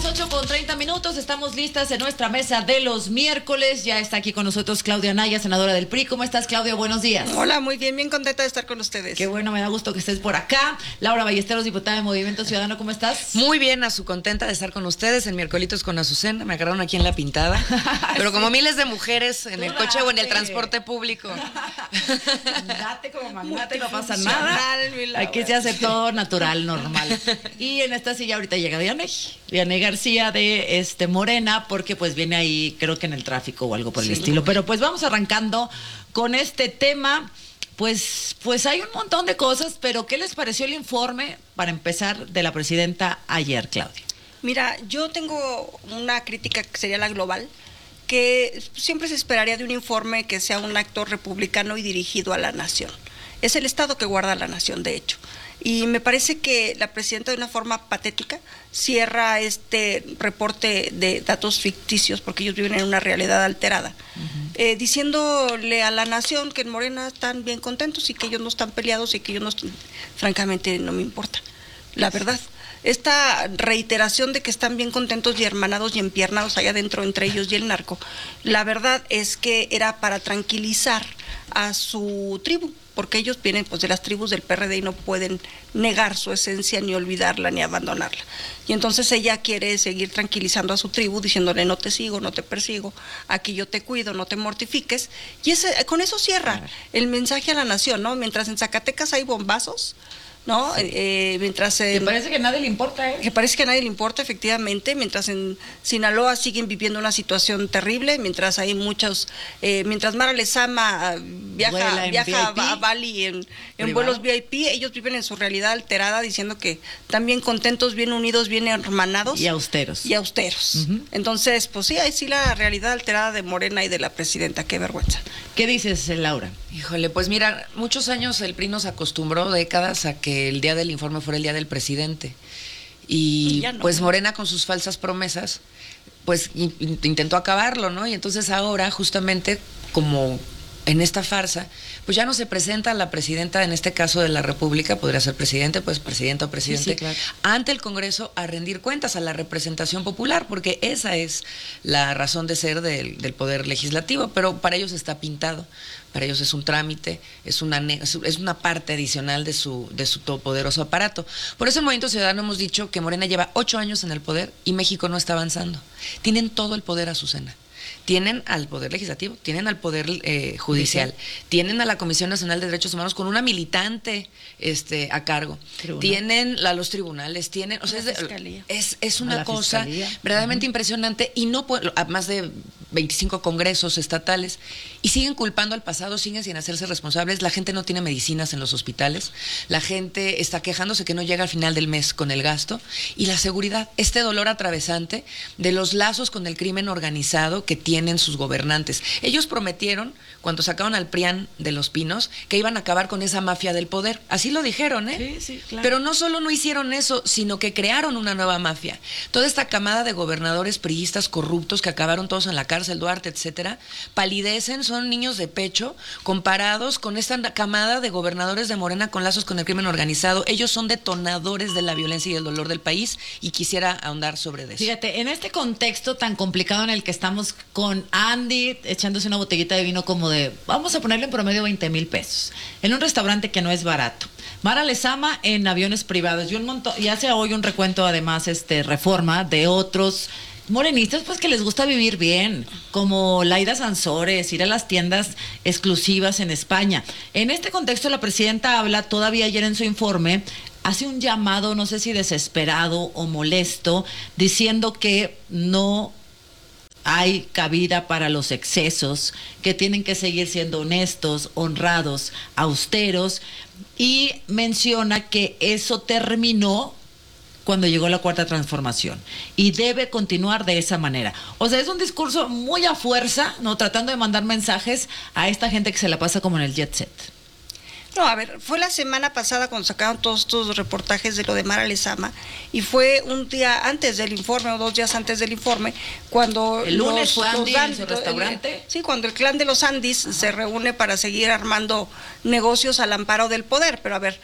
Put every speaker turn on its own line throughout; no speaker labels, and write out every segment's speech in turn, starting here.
las 8:30. Estamos listas en nuestra mesa de los miércoles. Ya está aquí con nosotros Claudia Anaya, senadora del PRI. ¿Cómo estás, Claudia? Buenos días.
Hola, muy bien, bien contenta de estar con ustedes.
Qué bueno, me da gusto que estés por acá. Laura Ballesteros, diputada de Movimiento Ciudadano, ¿cómo estás?
Muy bien, contenta de estar con ustedes en Miércolitos con Azucena. Me agarraron aquí en la pintada. Pero sí, como miles de mujeres en el coche o en el transporte público.
Date como magnate, no pasa nada. Aquí se hace todo natural, normal. Y en esta silla ahorita llega Vianey García de Morena, porque pues viene ahí, creo que en el tráfico o algo por el estilo. Pero pues vamos arrancando con este tema. Pues hay un montón de cosas, pero ¿qué les pareció el informe, para empezar, de la presidenta ayer, Claudia?
Mira, yo tengo una crítica que sería la global, que siempre se esperaría de un informe que sea un acto republicano y dirigido a la nación. Es el Estado que guarda a la nación, de hecho. Y me parece que la presidenta, de una forma patética, cierra este reporte de datos ficticios, porque ellos viven en una realidad alterada, diciéndole a la nación que en Morena están bien contentos y que ellos no están peleados y que ellos no, francamente no me importa, la verdad. Esta reiteración de que están bien contentos y hermanados y empiernados allá adentro entre ellos y el narco, la verdad es que era para tranquilizar a su tribu, porque ellos vienen pues de las tribus del PRD y no pueden negar su esencia, ni olvidarla, ni abandonarla. Y entonces ella quiere seguir tranquilizando a su tribu, diciéndole: no te sigo, no te persigo, aquí yo te cuido, no te mortifiques. Y con eso cierra el mensaje a la nación, ¿no? Mientras en Zacatecas hay bombazos, ¿no? Mientras
que parece que a nadie le importa,
que parece que a nadie le importa, efectivamente. Mientras en Sinaloa siguen viviendo una situación terrible, mientras hay muchos, mientras Mara Lezama viaja a Bali en vuelos VIP, ellos viven en su realidad alterada, diciendo que están bien contentos, bien unidos, bien hermanados
y austeros.
Entonces, pues sí, ahí sí la realidad alterada de Morena y de la presidenta. Qué vergüenza.
¿Qué dices, Laura?
Híjole, pues mira, muchos años el PRI nos acostumbró, décadas, a que el día del informe fuera el día del presidente. Y no, pues Morena, con sus falsas promesas, pues intentó acabarlo, ¿no? Y entonces ahora, justamente, como en esta farsa, pues ya no se presenta la presidenta, en este caso de la República, podría ser presidente, pues presidenta o presidente,
sí, claro,
ante el Congreso a rendir cuentas a la representación popular, porque esa es la razón de ser del Poder Legislativo, pero para ellos está pintado, para ellos es un trámite, es una parte adicional de su todopoderoso aparato. Por eso en Movimiento Ciudadano hemos dicho que Morena lleva 8 años en el poder y México no está avanzando. Tienen todo el poder, Azucena. Tienen al Poder Legislativo, tienen al Poder Judicial, tienen a la Comisión Nacional de Derechos Humanos con una militante a cargo, tienen a los tribunales, tienen, o sea, es una cosa verdaderamente impresionante, y no a más de 25 congresos estatales, y siguen culpando al pasado, siguen sin hacerse responsables. La gente no tiene medicinas en los hospitales, la gente está quejándose que no llega al final del mes con el gasto, y la seguridad, este dolor atravesante de los lazos con el crimen organizado que tienen sus gobernantes. Ellos prometieron, cuando sacaron al PRIAN de Los Pinos, que iban a acabar con esa mafia del poder. Así lo dijeron, ¿eh?
Sí, claro.
Pero no solo no hicieron eso, sino que crearon una nueva mafia. Toda esta camada de gobernadores priistas corruptos que acabaron todos en la cárcel, Duarte, etcétera, palidecen, son niños de pecho comparados con esta camada de gobernadores de Morena con lazos con el crimen organizado. Ellos son detonadores de la violencia y el dolor del país, y quisiera ahondar sobre eso.
Fíjate, en este contexto tan complicado en el que estamos, con Andy echándose una botellita de vino como de, vamos a ponerle en promedio 20,000 pesos, en un restaurante que no es barato. Mara Lezama en aviones privados, y un montón, y hace hoy un recuento, además, Reforma, de otros morenistas, pues, que les gusta vivir bien, como Laida Sansores, ir a las tiendas exclusivas en España. En este contexto, la presidenta habla, todavía ayer en su informe, hace un llamado, no sé si desesperado o molesto, diciendo que no hay cabida para los excesos, que tienen que seguir siendo honestos, honrados, austeros, y menciona que eso terminó cuando llegó la Cuarta Transformación y debe continuar de esa manera. O sea, es un discurso muy a fuerza, ¿no? Tratando de mandar mensajes a esta gente que se la pasa como en el jet set.
No, a ver, fue la semana pasada cuando sacaron todos estos reportajes de lo de Mara Lezama, y fue un día antes del informe o 2 días antes del informe, cuando
el lunes fue Andy en su restaurante.
Sí, cuando el clan de los Andis se reúne para seguir armando negocios al amparo del poder. Pero a ver,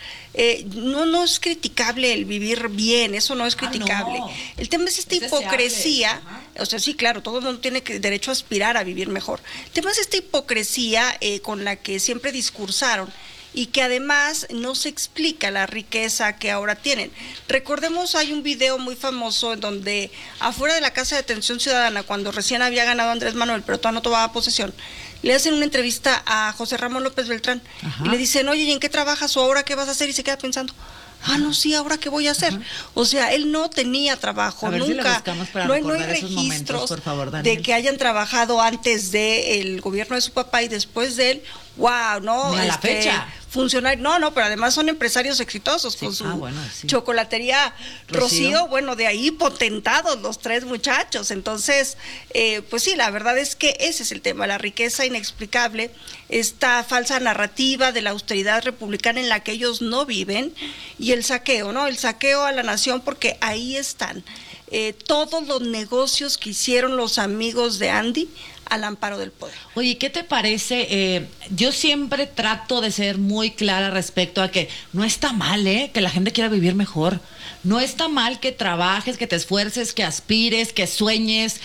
no es criticable el vivir bien, eso no es criticable.
No.
El tema es esta hipocresía. O sea, sí, claro, todo el mundo tiene derecho a aspirar a vivir mejor. El tema es esta hipocresía con la que siempre discursaron, y que además no se explica la riqueza que ahora tienen. Recordemos, hay un video muy famoso en donde afuera de la Casa de Atención Ciudadana, cuando recién había ganado Andrés Manuel, pero todavía no tomaba posesión, le hacen una entrevista a José Ramón López Beltrán. Ajá. Y le dicen, oye, ¿y en qué trabajas o ahora qué vas a hacer? Y se queda pensando, no, sí, ¿ahora qué voy a hacer? Ajá. O sea, él no tenía trabajo, nunca.
Si
no hay registros momentos, por favor, de que hayan trabajado antes del gobierno de su papá y después de él. Wow, no,
a la fecha.
Funcionarios, pero además son empresarios exitosos, sí, con su
sí.
chocolatería Rocío, bueno, de ahí potentados los 3 muchachos. Entonces, pues sí, la verdad es que ese es el tema, la riqueza inexplicable, esta falsa narrativa de la austeridad republicana en la que ellos no viven, y el saqueo, ¿no? El saqueo a la nación, porque ahí están todos los negocios que hicieron los amigos de Andy al amparo del poder.
Oye, ¿qué te parece? Yo siempre trato de ser muy clara respecto a que no está mal, que la gente quiera vivir mejor. No está mal que trabajes, que te esfuerces, que aspires, que sueñes,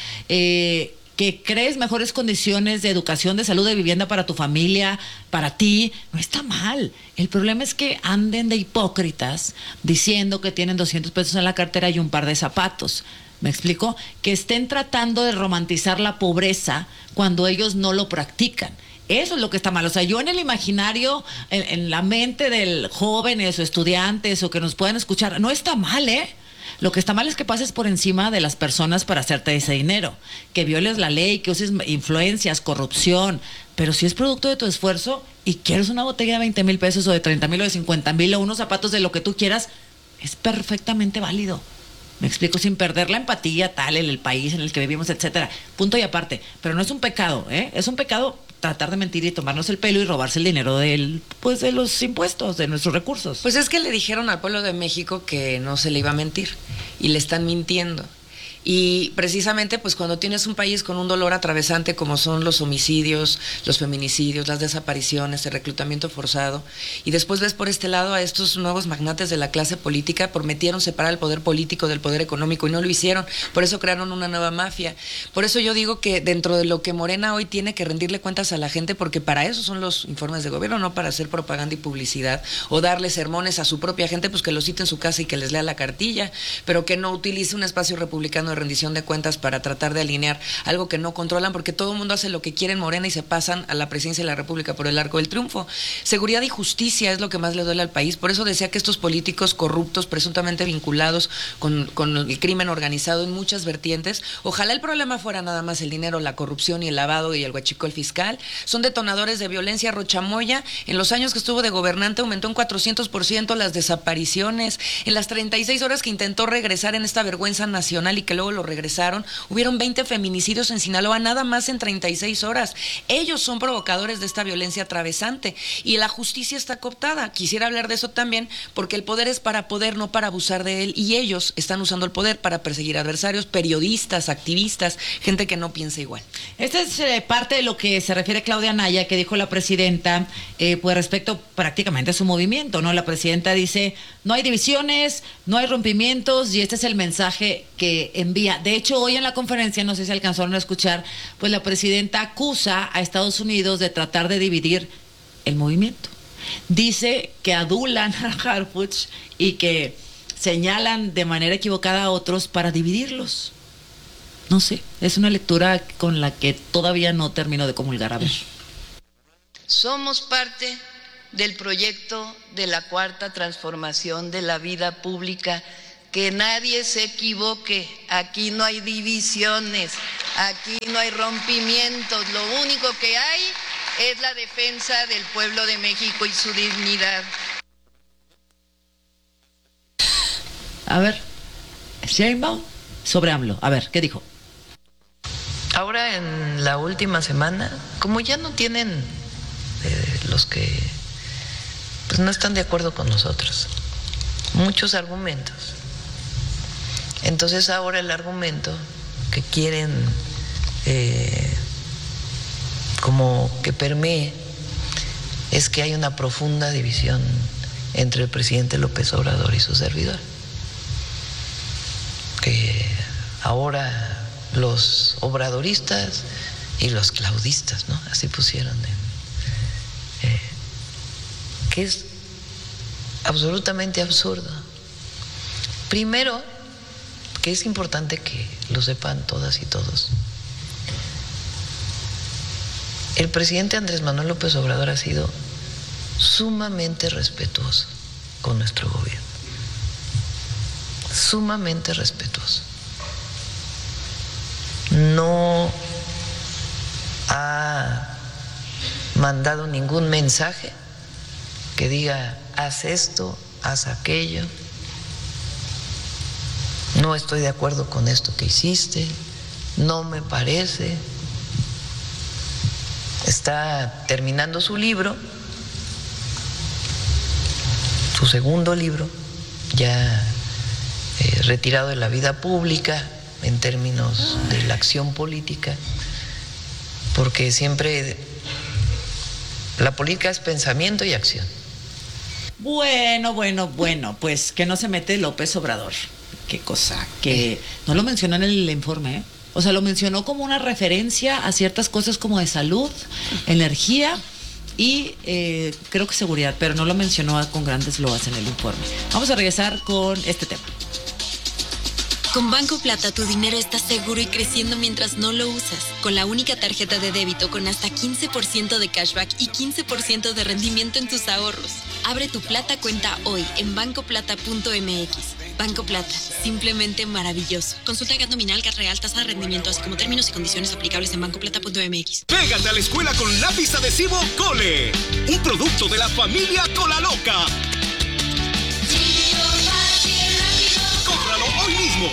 que crees mejores condiciones de educación, de salud, de vivienda para tu familia, para ti. No está mal. El problema es que anden de hipócritas diciendo que tienen 200 pesos en la cartera y un par de zapatos. ¿Me explico? Que estén tratando de romantizar la pobreza cuando ellos no lo practican. Eso es lo que está mal. O sea, yo en el imaginario, en la mente del jóvenes o estudiantes o que nos puedan escuchar, no está mal, Lo que está mal es que pases por encima de las personas para hacerte ese dinero, que violes la ley, que uses influencias, corrupción. Pero si es producto de tu esfuerzo y quieres una botella de 20,000 pesos o de 30,000 o de 50,000 o unos zapatos de lo que tú quieras, es perfectamente válido. Me explico, sin perder la empatía tal en el país en el que vivimos, etcétera. Punto y aparte. Pero no es un pecado, Es un pecado tratar de mentir y tomarnos el pelo y robarse el dinero de los impuestos, de nuestros recursos.
Pues es que le dijeron al pueblo de México que no se le iba a mentir y le están mintiendo. Y precisamente pues cuando tienes un país con un dolor atravesante como son los homicidios, los feminicidios, las desapariciones, el reclutamiento forzado, y después ves por este lado a estos nuevos magnates de la clase política, prometieron separar el poder político del poder económico y no lo hicieron, por eso crearon una nueva mafia. Por eso yo digo que dentro de lo que Morena hoy tiene que rendirle cuentas a la gente, porque para eso son los informes de gobierno, no para hacer propaganda y publicidad o darle sermones a su propia gente, pues que los cite en su casa y que les lea la cartilla, pero que no utilice un espacio republicano de rendición de cuentas para tratar de alinear algo que no controlan, porque todo el mundo hace lo que quiere en Morena y se pasan a la presidencia de la República por el arco del triunfo. Seguridad y justicia es lo que más le duele al país. Por eso decía que estos políticos corruptos, presuntamente vinculados con el crimen organizado en muchas vertientes, ojalá el problema fuera nada más el dinero, la corrupción y el lavado y el huachicol fiscal, son detonadores de violencia. Rochamoya, en los años que estuvo de gobernante, aumentó en 400% las desapariciones. En las 36 horas que intentó regresar en esta vergüenza nacional y que luego lo regresaron, hubieron 20 feminicidios en Sinaloa, nada más en 36 horas. Ellos son provocadores de esta violencia atravesante y la justicia está cooptada. Quisiera hablar de eso también, porque el poder es para poder, no para abusar de él, y ellos están usando el poder para perseguir adversarios, periodistas, activistas, gente que no piensa igual.
Esta es parte de lo que se refiere Claudia Anaya, que dijo la presidenta, pues respecto prácticamente a su movimiento, ¿no? La presidenta dice, no hay divisiones, no hay rompimientos, y este es el mensaje que envía. De hecho, hoy en la conferencia, no sé si alcanzaron a escuchar, pues la presidenta acusa a Estados Unidos de tratar de dividir el movimiento. Dice que adulan a Harfuch y que señalan de manera equivocada a otros para dividirlos. No sé, es una lectura con la que todavía no termino de comulgar. A ver.
Somos parte del proyecto de la cuarta transformación de la vida pública. Que nadie se equivoque, aquí no hay divisiones, aquí no hay rompimientos, lo único que hay es la defensa del pueblo de México y su dignidad.
A ver, Sheinbaum sobre AMLO, a ver, ¿qué dijo?
Ahora en la última semana, como ya no tienen los que pues no están de acuerdo con nosotros. Muchos argumentos. Entonces ahora el argumento que quieren como que permee es que hay una profunda división entre el presidente López Obrador y su servidor. Que ahora los obradoristas y los claudistas, ¿no? Así pusieron, que es absolutamente absurdo. Primero, que es importante que lo sepan todas y todos. El presidente Andrés Manuel López Obrador ha sido sumamente respetuoso con nuestro gobierno. Sumamente respetuoso. No ha mandado ningún mensaje que diga haz esto, haz aquello, no estoy de acuerdo con esto que hiciste, no me parece. Está terminando su libro, su segundo libro, ya retirado de la vida pública en términos de la acción política, porque siempre la política es pensamiento y acción.
Bueno, pues que no se mete López Obrador. Qué cosa, que no lo mencionó en el informe, ¿eh? O sea, lo mencionó como una referencia a ciertas cosas como de salud, energía y creo que seguridad, pero no lo mencionó con grandes loas en el informe. Vamos a regresar con este tema.
Con Banco Plata tu dinero está seguro y creciendo mientras no lo usas. Con la única tarjeta de débito con hasta 15% de cashback y 15% de rendimiento en tus ahorros. Abre tu Plata cuenta hoy en bancoplata.mx. Banco Plata, simplemente maravilloso. Consulta GAT nominal, GAT real, tasa de rendimiento, así como términos y condiciones aplicables en bancoplata.mx.
Pégate a la escuela con lápiz adhesivo Cole, un producto de la familia Colaloca. ¡Cómpralo hoy mismo!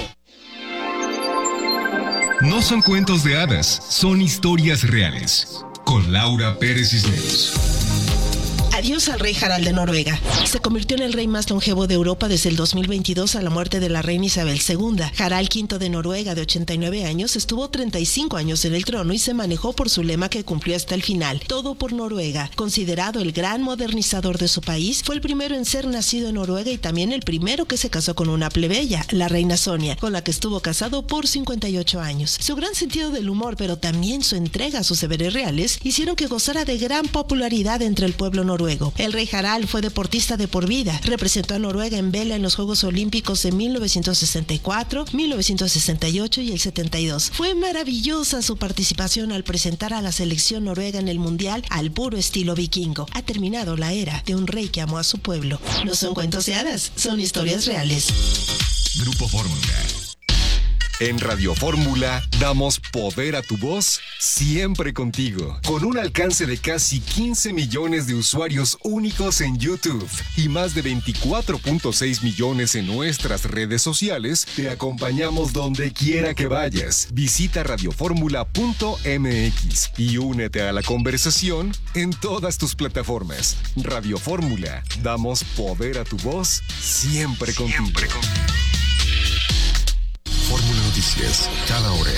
No son cuentos de hadas, son historias reales. Con Laura Pérez Cisneros.
Adiós al rey Harald de Noruega. Se convirtió en el rey más longevo de Europa desde el 2022 a la muerte de la reina Isabel II. Harald V de Noruega, de 89 años, estuvo 35 años en el trono y se manejó por su lema que cumplió hasta el final: todo por Noruega. Considerado el gran modernizador de su país, fue el primero en ser nacido en Noruega y también el primero que se casó con una plebeya, la reina Sonia, con la que estuvo casado por 58 años. Su gran sentido del humor, pero también su entrega a sus deberes reales, hicieron que gozara de gran popularidad entre el pueblo noruego. El rey Harald fue deportista de por vida. Representó a Noruega en vela en los Juegos Olímpicos de 1964, 1968 y el 72. Fue maravillosa su participación al presentar a la selección noruega en el Mundial al puro estilo vikingo. Ha terminado la era de un rey que amó a su pueblo. No son cuentos de hadas, son historias reales.
Grupo Fórmula. En Radio Fórmula damos poder a tu voz siempre contigo. Con un alcance de casi 15 millones de usuarios únicos en YouTube y más de 24.6 millones en nuestras redes sociales, te acompañamos donde quiera que vayas. Visita radioformula.mx y únete a la conversación en todas tus plataformas. Radio Fórmula, damos poder a tu voz siempre contigo. Fórmula Noticias, cada hora.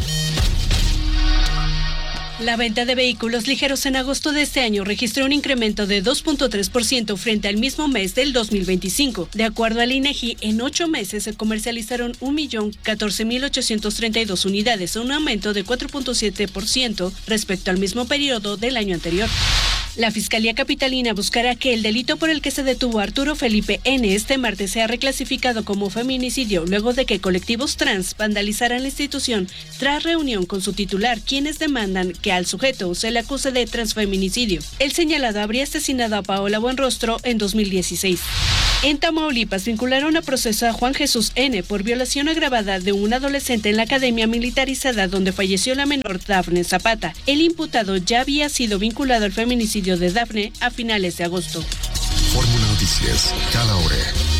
La venta de vehículos ligeros en agosto de este año registró un incremento de 2.3% frente al mismo mes del 2025. De acuerdo al INEGI, en 8 meses se comercializaron 1.014.832 unidades, un aumento de 4.7% respecto al mismo periodo del año anterior. La Fiscalía Capitalina buscará que el delito por el que se detuvo a Arturo Felipe N. este martes sea reclasificado como feminicidio luego de que colectivos trans vandalizaran la institución tras reunión con su titular, quienes demandan que al sujeto se le acuse de transfeminicidio. El señalado habría asesinado a Paola Buenrostro en 2016. En Tamaulipas vincularon a proceso a Juan Jesús N. por violación agravada de un adolescente en la academia militarizada donde falleció la menor Dafne Zapata. El imputado ya había sido vinculado al feminicidio de Dafne a finales de agosto.
Fórmula Noticias, cada hora.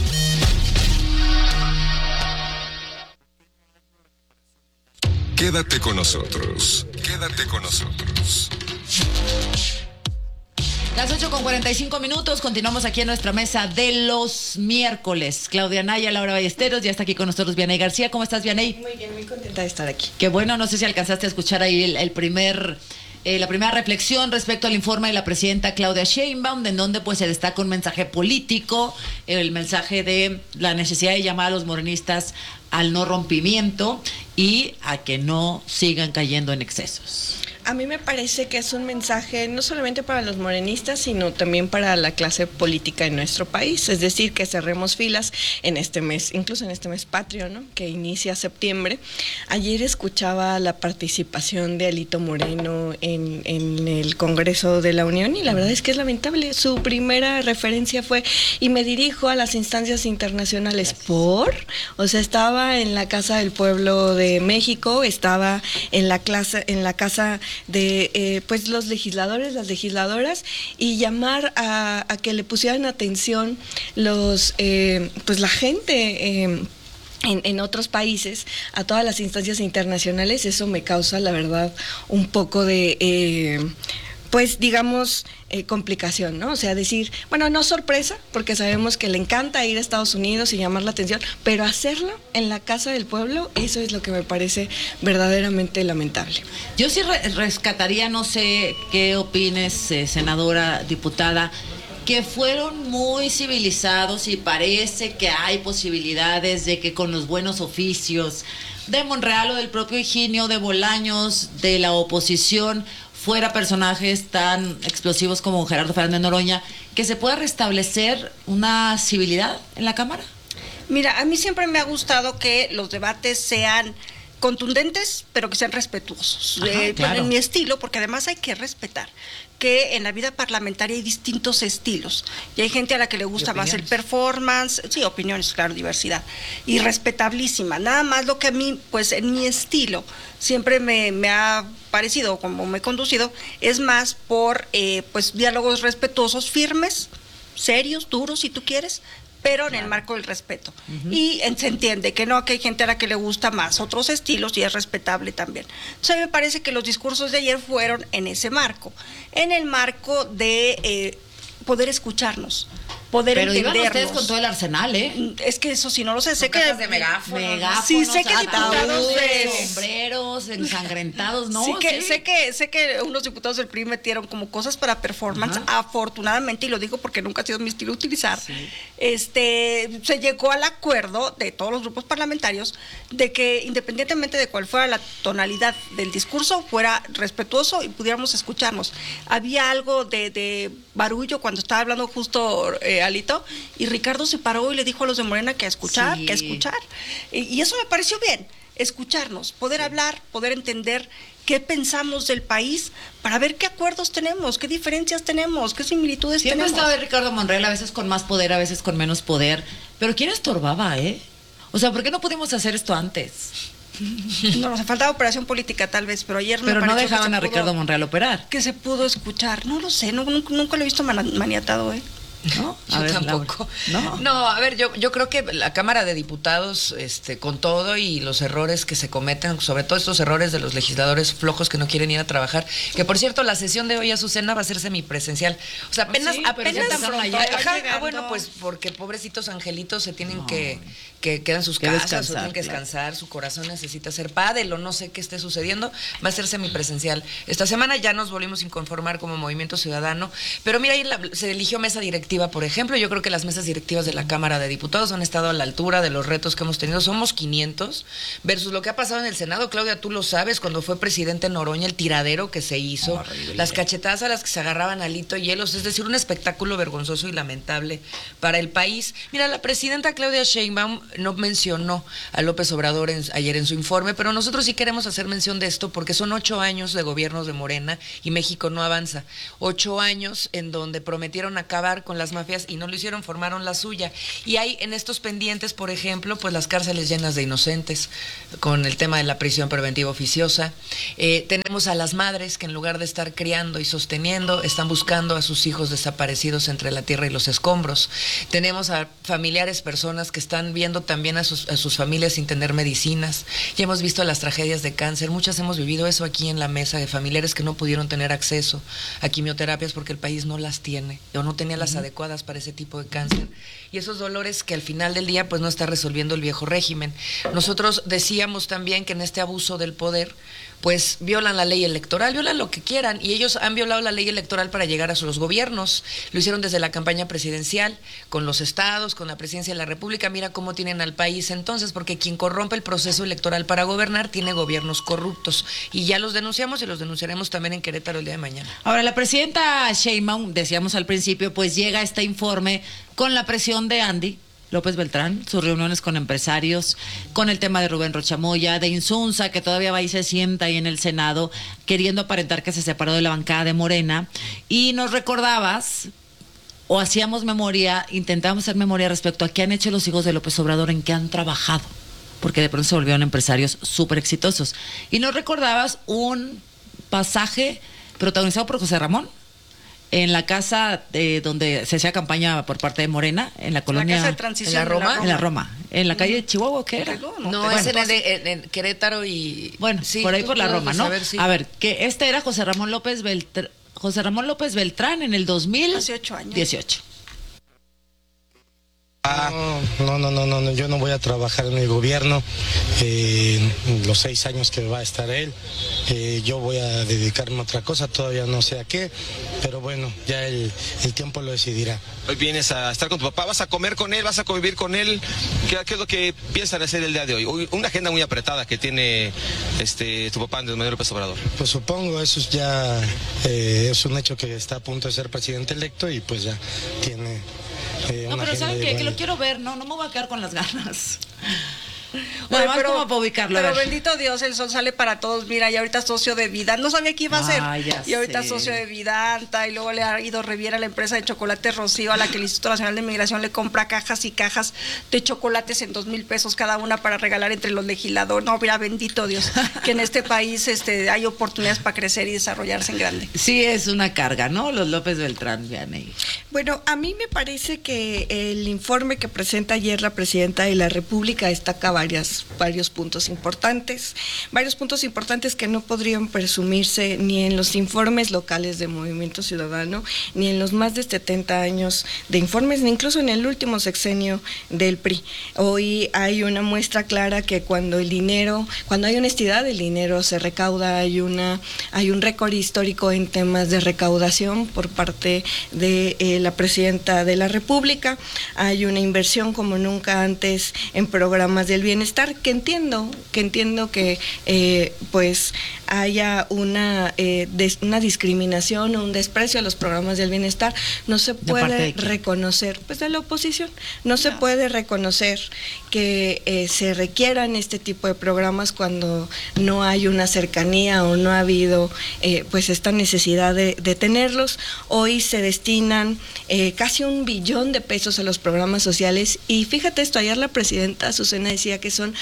Quédate con nosotros. Quédate con nosotros.
Las 8:45, continuamos aquí en nuestra mesa de los miércoles. Claudia Naya, Laura Ballesteros, ya está aquí con nosotros Vianey García. ¿Cómo estás, Vianey?
Muy bien, muy contenta de estar aquí.
Qué bueno, no sé si alcanzaste a escuchar ahí la primera reflexión respecto al informe de la presidenta Claudia Sheinbaum, en donde pues se destaca un mensaje político, el mensaje de la necesidad de llamar a los morenistas al no rompimiento y a que no sigan cayendo en excesos.
A mí me parece que es un mensaje no solamente para los morenistas, sino también para la clase política en nuestro país. Es decir, que cerremos filas en este mes, incluso en este mes patrio, ¿no?, que inicia septiembre. Ayer escuchaba la participación de Alito Moreno en el Congreso de la Unión y la verdad es que es lamentable. Su primera referencia fue, y me dirijo a las instancias internacionales o sea, estaba en la Casa del Pueblo de México, estaba en la casa de pues los legisladores, las legisladoras, y llamar a que le pusieran atención los pues la gente en otros países a todas las instancias internacionales. Eso me causa, la verdad, un poco de pues digamos complicación, ¿no? O sea, decir, bueno, no sorpresa, porque sabemos que le encanta ir a Estados Unidos y llamar la atención, pero hacerlo en la Casa del Pueblo, eso es lo que me parece verdaderamente lamentable.
Yo sí rescataría, no sé qué opines, senadora, diputada, que fueron muy civilizados y parece que hay posibilidades de que con los buenos oficios de Monreal o del propio Higinio, de Bolaños, de la oposición, fuera personajes tan explosivos como Gerardo Fernández Noroña, que se pueda restablecer una civilidad en la Cámara.
Mira, a mí siempre me ha gustado que los debates sean contundentes, pero que sean respetuosos.
Claro.
En mi estilo, porque además hay que respetar que en la vida parlamentaria hay distintos estilos y hay gente a la que le gusta más el performance, sí, opiniones, claro, diversidad, y respetablísima. Nada más lo que a mí, pues en mi estilo, siempre me ha parecido, como me he conducido, es más por pues diálogos respetuosos, firmes, serios, duros, si tú quieres, pero en el marco del respeto. Y se entiende que no, que hay gente a la que le gusta más otros estilos y es respetable también. Entonces a mí me parece que los discursos de ayer fueron en ese marco, en el marco de poder escucharnos, poder entendernos.
Pero iban ustedes con todo el arsenal, ¿eh?
Es que eso sí no lo sé, sé que
de megáfonos,
sí, sé que diputados de
sombreros ensangrentados, ¿no?
Sí, sé que unos diputados del PRI metieron como cosas para performance, afortunadamente, y lo digo porque nunca ha sido mi estilo utilizar. Se llegó al acuerdo de todos los grupos parlamentarios de que independientemente de cuál fuera la tonalidad del discurso, fuera respetuoso y pudiéramos escucharnos. Había algo de barullo cuando estaba hablando justo Alito, y Ricardo se paró y le dijo a los de Morena que a escuchar, que a escuchar. Y eso me pareció bien, escucharnos, poder hablar, poder entender qué pensamos del país, para ver qué acuerdos tenemos, qué diferencias tenemos, qué similitudes
Siempre
tenemos.
estaba Ricardo Monreal, a veces con más poder, a veces con menos poder, pero ¿quién estorbaba, O sea, ¿por qué no pudimos hacer esto antes?
No, nos faltaba operación política tal vez, pero ayer
pero no dejaban a Ricardo Monreal operar.
Que se pudo escuchar, no lo sé, nunca lo he visto maniatado,
¿No?
Yo tampoco. No, a ver, yo creo que la Cámara de Diputados, con todo y los errores que se cometen, sobre todo estos errores de los legisladores flojos que no quieren ir a trabajar, que por cierto, la sesión de hoy, Azucena, va a ser semipresencial. O sea, apenas bueno, pues porque pobrecitos angelitos se tienen que quedan en sus casas, o tienen que descansar, su corazón necesita ser pádel o no sé qué esté sucediendo, va a ser semipresencial. Esta semana ya nos volvimos a inconformar como Movimiento Ciudadano, pero mira, ahí se eligió mesa directiva, por ejemplo. Yo creo que las mesas directivas de la Cámara de Diputados han estado a la altura de los retos que hemos tenido. Somos 500 versus lo que ha pasado en el Senado. Claudia, tú lo sabes, cuando fue presidente Noroña, el tiradero que se hizo, horrible, las cachetadas a las que se agarraban Alito y Hielos, es decir, un espectáculo vergonzoso y lamentable para el país. Mira, la presidenta Claudia Sheinbaum no mencionó a López Obrador ayer en su informe, pero nosotros sí queremos hacer mención de esto porque son 8 años de gobiernos de Morena y México no avanza. 8 años en donde prometieron acabar con con las mafias y no lo hicieron, formaron la suya. Y hay en estos pendientes, por ejemplo, pues las cárceles llenas de inocentes, con el tema de la prisión preventiva oficiosa. Tenemos a las madres que en lugar de estar criando y sosteniendo, están buscando a sus hijos desaparecidos entre la tierra y los escombros. Tenemos a familiares, personas que están viendo también a sus familias sin tener medicinas. Ya hemos visto las tragedias de cáncer, muchas hemos vivido eso aquí en la mesa, de familiares que no pudieron tener acceso a quimioterapias porque el país no las tiene o no tenía las adecuadas para ese tipo de cáncer. Y esos dolores que al final del día pues no está resolviendo el viejo régimen. Nosotros decíamos también que en este abuso del poder pues violan la ley electoral, violan lo que quieran, y ellos han violado la ley electoral para llegar a los gobiernos. Lo hicieron desde la campaña presidencial, con los estados, con la presidencia de la República. Mira cómo tienen al país entonces, porque quien corrompe el proceso electoral para gobernar tiene gobiernos corruptos, y ya los denunciamos y los denunciaremos también en Querétaro el día de mañana.
Ahora, la presidenta Sheinbaum, decíamos al principio, pues llega este informe con la presión de Andy López Beltrán, sus reuniones con empresarios, con el tema de Rubén Rocha Moya, de Insunza, que todavía va y se sienta ahí en el Senado, queriendo aparentar que se separó de la bancada de Morena. Y nos recordabas, o hacíamos memoria, intentábamos hacer memoria respecto a qué han hecho los hijos de López Obrador, en qué han trabajado, porque de pronto se volvieron empresarios súper exitosos. Y nos recordabas un pasaje protagonizado por José Ramón, en la casa donde se hacía campaña por parte de Morena, en la colonia...
La casa de transición
en la Roma. En la calle de Chihuahua, ¿qué era?
No, es en Querétaro y...
Bueno, sí, por ahí por la Roma, ¿no?
Sí.
A ver, que este era José Ramón López Beltrán en el 2018
años.
18.
No, yo no voy a trabajar en el gobierno los 6 años que va a estar él. Yo voy a dedicarme a otra cosa, todavía no sé a qué, pero bueno, ya el tiempo lo decidirá.
Hoy vienes a estar con tu papá, ¿vas a comer con él, vas a convivir con él? ¿Qué es lo que piensan hacer el día de hoy? Una agenda muy apretada que tiene tu papá, Andrés Manuel López Obrador.
Pues supongo, eso es ya es un hecho, que está a punto de ser presidente electo y pues ya tiene...
no, pero ¿saben qué? Que lo quiero ver, no me voy a quedar con las ganas.
Oye,
pero, ¿cómo para ubicarlo?
Pero bendito Dios, el sol sale para todos. Mira, y ahorita socio de Vidanta, no sabía qué iba a ser. Y ahorita socio de Vidanta, y luego le ha ido Reviera, la empresa de chocolate Rocío, a la que el Instituto Nacional de Migración le compra cajas y cajas de chocolates en 2,000 pesos cada una para regalar entre los legisladores. No, mira, bendito Dios, que en este país hay oportunidades para crecer y desarrollarse en grande.
Sí, es una carga, ¿no? Los López Beltrán, vean ahí.
Bueno, a mí me parece que el informe que presenta ayer la presidenta de la República destaca varios puntos importantes que no podrían presumirse ni en los informes locales de Movimiento Ciudadano, ni en los más de 70 años de informes, ni incluso en el último sexenio del PRI. Hoy hay una muestra clara que cuando hay honestidad, el dinero se recauda. Hay un récord histórico en temas de recaudación por parte de la presidenta de la República. Hay una inversión como nunca antes en programas del bienestar, que entiendo que pues haya una discriminación o un desprecio a los programas del bienestar. No se puede reconocer, pues de la oposición, no se puede reconocer que se requieran este tipo de programas cuando no hay una cercanía o no ha habido pues esta necesidad de tenerlos. Hoy se destinan casi 1 billón de pesos a los programas sociales, y fíjate esto, ayer la presidenta Azucena decía que son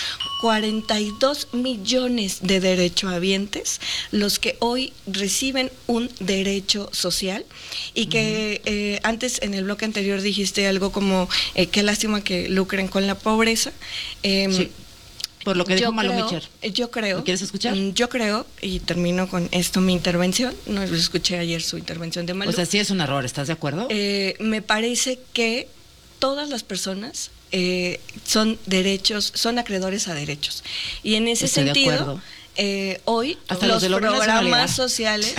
42 millones de derechohabientes los que hoy reciben un derecho social, y que antes en el bloque anterior dijiste algo como qué lástima que lucren con la pobreza.
Sí. Por lo que dijo Malu Micher.
Yo creo.
¿Lo quieres escuchar?
Yo creo, y termino con esto mi intervención. No escuché ayer su intervención de Malu.
O sea, sí es un error, ¿estás de acuerdo?
Me parece que todas las personas son acreedores a derechos. Y en ese sentido, hoy los programas sociales,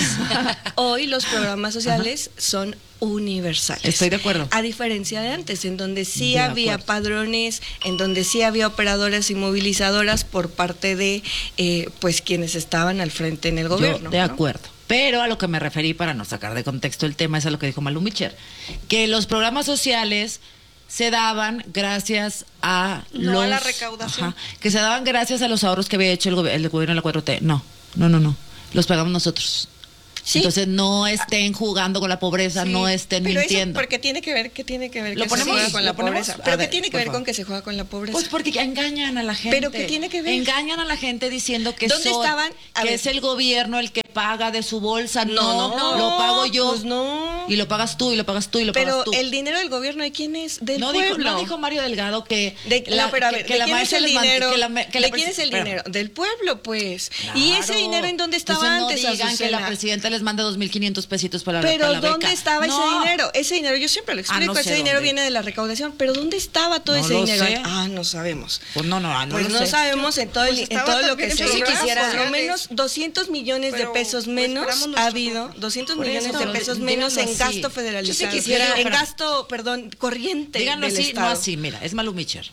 son universales.
Estoy de acuerdo.
A diferencia de antes, en donde sí había padrones, en donde sí había operadoras y movilizadoras por parte de pues quienes estaban al frente en el gobierno.
De acuerdo. Pero a lo que me referí, para no sacar de contexto el tema, es a lo que dijo Malu Micher, que los programas sociales se daban gracias a
a la recaudación.
Que se daban gracias a los ahorros que había hecho el gobierno de la 4T. No. Los pagamos nosotros.
Sí.
Entonces no estén jugando con la pobreza,
Sí,
no estén
pero
mintiendo.
Eso, porque tiene que ver, ¿qué tiene que ver
¿Lo
que
ponemos?
se juega con la
¿Lo ponemos?
pobreza?
A
¿Pero
ver,
qué tiene que
por
ver
favor.
con que se juega con la pobreza?
Pues porque engañan a la gente.
¿Pero qué tiene que ver?
Engañan a la gente diciendo que
¿Dónde estaban? A
que
ver.
es el gobierno el que paga de su bolsa.
No,
lo pago yo.
Pues no.
Y lo pagas tú, y lo pagas tú, y lo
Pero
pagas tú.
el dinero del gobierno, ¿de quién es? Del
no
pueblo.
dijo Mario Delgado que
No, pero a ver,
que
¿de
la
quién es
maestra
el
les manda-
dinero?
que la- que la
¿De quién es el
espérame.
dinero? Del pueblo, pues.
Claro.
¿Y ese dinero en dónde estaba
Entonces
antes,
no digan que la
Azucena?
presidenta les manda 2,500 pesitos para
Pero
la beca.
¿dónde estaba
No.
ese dinero? Ese dinero, yo siempre lo explico,
no sé
ese dinero
dónde.
viene de la recaudación, pero ¿dónde estaba todo
No
ese
lo
dinero?
sé.
No sabemos.
Pues no
Pues
lo
no
sé.
sabemos en todo,
Pues
en
estaba
todo lo
también
que
en
se
programas
quisiera. Por lo
sociales.
menos 200 millones de
Pero,
pesos
pues,
menos
esperamos
ha
nuestro
habido,
turno.
200
Por
millones
eso,
de pesos
díganlo
menos en
así.
gasto
Yo
federalizado.
sí quisiera-
en gasto, perdón, corriente
Díganlo
del
así,
Estado.
no así, mira, es Malú Micher.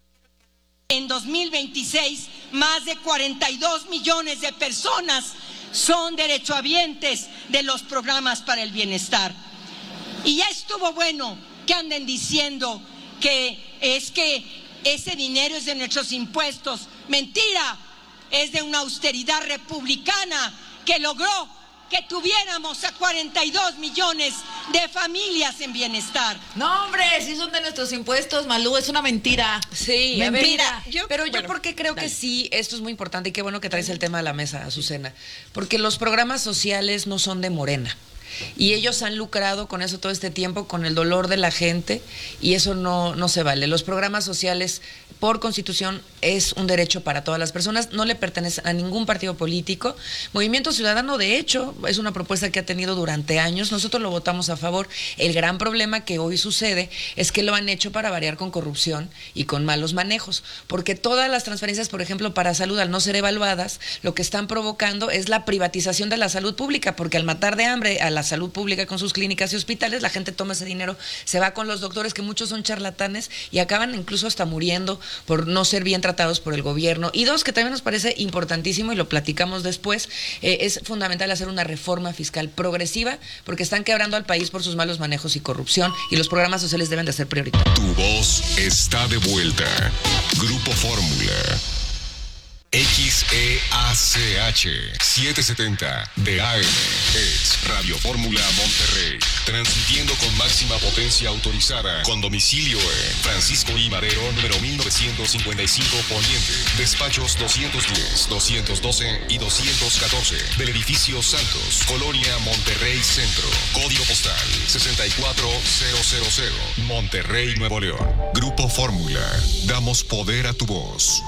En 2026, más de 42 millones de personas son derechohabientes de los programas para el bienestar. Y ya estuvo bueno que anden diciendo que ese dinero es de nuestros impuestos. Mentira, es de una austeridad republicana que logró que tuviéramos a 42 millones de familias en bienestar.
No, hombre, si son de nuestros impuestos, Malú, es una mentira.
Sí, a ver,
mentira.
pero yo porque creo que sí, esto es muy importante y qué bueno que traes el tema a la mesa, Azucena, porque los programas sociales no son de Morena. Y ellos han lucrado con eso todo este tiempo, con el dolor de la gente, y eso no se vale. Los programas sociales, por Constitución, es un derecho para todas las personas, no le pertenece a ningún partido político. Movimiento Ciudadano, de hecho, es una propuesta que ha tenido durante años, nosotros lo votamos a favor. El gran problema que hoy sucede es que lo han hecho para variar con corrupción y con malos manejos, porque todas las transferencias, por ejemplo, para salud, al no ser evaluadas, lo que están provocando es la privatización de la salud pública, porque al matar de hambre a la salud pública con sus clínicas y hospitales, la gente toma ese dinero, se va con los doctores, que muchos son charlatanes y acaban incluso hasta muriendo por no ser bien tratados por el gobierno. Y dos, que también nos parece importantísimo, y lo platicamos después, es fundamental hacer una reforma fiscal progresiva, porque están quebrando al país por sus malos manejos y corrupción, y los programas sociales deben de ser prioritarios.
Tu voz está de vuelta. Grupo Fórmula. XEACH 770 de AM es Radio Fórmula Monterrey, transmitiendo con máxima potencia autorizada, con domicilio en Francisco I. Madero, número 1955 Poniente, despachos 210, 212 y 214 del edificio Santos, Colonia Monterrey Centro, código postal 64000, Monterrey, Nuevo León. Grupo Fórmula, damos poder a tu voz.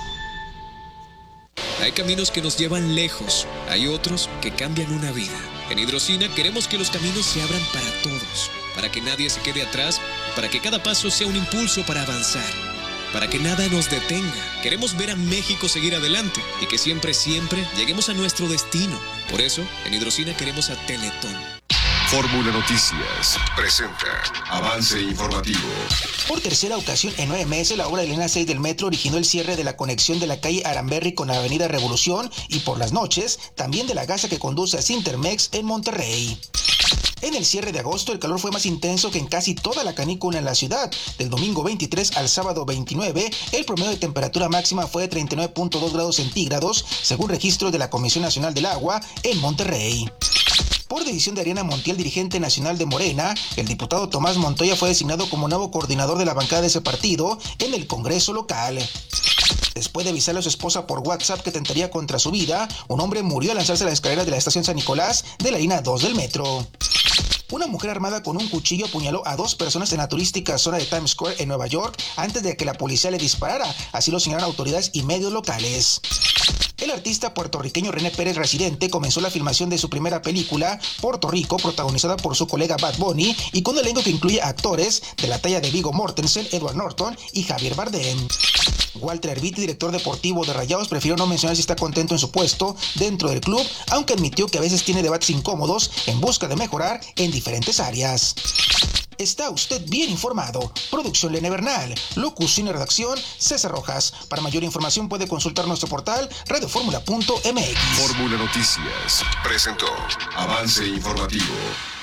Hay caminos que nos llevan lejos, hay otros que cambian una vida. En Hidrocina queremos que los caminos se abran para todos, para que nadie se quede atrás, para que cada paso sea un impulso para avanzar, para que nada nos detenga. Queremos ver a México seguir adelante y que siempre lleguemos a nuestro destino. Por eso, en Hidrocina queremos a Teletón.
Fórmula Noticias presenta avance informativo.
Por tercera ocasión en 9 meses, la obra de la línea 6 del metro originó el cierre de la conexión de la calle Aramberri con la avenida Revolución y por las noches también de la gasa que conduce a Cintermex en Monterrey. En el cierre de agosto, el calor fue más intenso que en casi toda la canícula en la ciudad. Del domingo 23 al sábado 29, el promedio de temperatura máxima fue de 39.2 grados centígrados, según registros de la Comisión Nacional del Agua en Monterrey. Por decisión de Ariana Montiel, dirigente nacional de Morena, el diputado Tomás Montoya fue designado como nuevo coordinador de la bancada de ese partido en el Congreso local. Después de avisarle a su esposa por WhatsApp que tentaría contra su vida, un hombre murió al lanzarse a las escaleras de la estación San Nicolás de la línea 2 del metro. Una mujer armada con un cuchillo apuñaló a 2 personas en la turística zona de Times Square en Nueva York antes de que la policía le disparara, así lo señalaron autoridades y medios locales. El artista puertorriqueño René Pérez Residente comenzó la filmación de su primera película, Puerto Rico, protagonizada por su colega Bad Bunny y con un elenco que incluye actores de la talla de Viggo Mortensen, Edward Norton y Javier Bardem. Walter Erviti, director deportivo de Rayados, prefirió no mencionar si está contento en su puesto dentro del club, aunque admitió que a veces tiene debates incómodos en busca de mejorar en diferentes áreas. Está usted bien informado. Producción Lene Bernal. Locución y redacción César Rojas. Para mayor información puede consultar nuestro portal radioformula.mx.
Fórmula Noticias presentó avance informativo.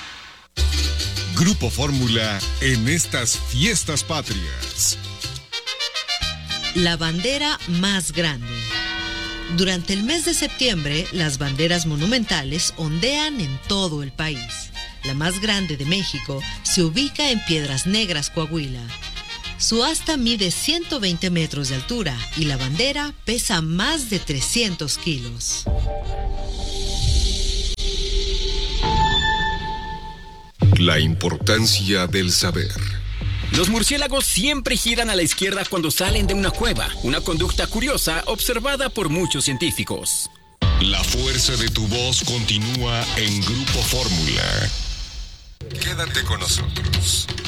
Grupo Fórmula en estas fiestas patrias.
La bandera más grande. Durante el mes de septiembre, las banderas monumentales ondean en todo el país. La más grande de México se ubica en Piedras Negras, Coahuila. Su asta mide 120 metros de altura y la bandera pesa más de 300 kilos.
La importancia del saber.
Los murciélagos siempre giran a la izquierda cuando salen de una cueva, una conducta curiosa observada por muchos científicos.
La fuerza de tu voz continúa en Grupo Fórmula. Quédate con nosotros.